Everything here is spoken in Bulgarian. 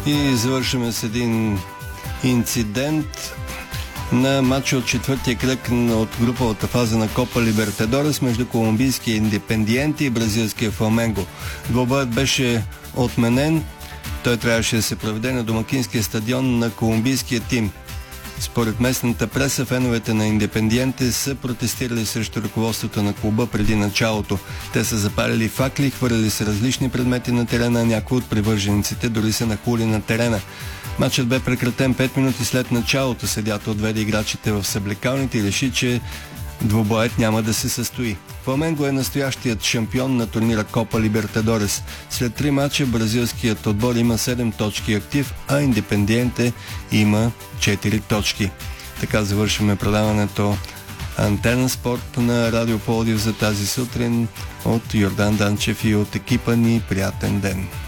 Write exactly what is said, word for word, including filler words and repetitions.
И завършваме с един инцидент на матча от четвъртия кръг от груповата фаза на Копа Либертадорес между колумбийския Индепендиенте и бразилския Фламенго. Двобоят беше отменен. Той трябваше да се проведе на домакинския стадион на колумбийския тим. Според местната преса, феновете на Индепендиенте са протестирали срещу ръководството на клуба преди началото. Те са запалили факли, хвърляли се различни предмети на терена, а някои от привържениците дори са нахули на терена. Матчът бе прекратен пет минути след началото. Съдията отведе играчите в съблекалните и реши, че двубоят няма да се състои. Фламенго е настоящият шампион на турнира Копа Либертадорес. След три матча бразилският отбор има седем точки актив, а Индепендиенте има четири точки. Така завършваме предаването Антена Спорт на Радио Пловдив за тази сутрин. От Йордан Данчев и от екипа ни приятен ден!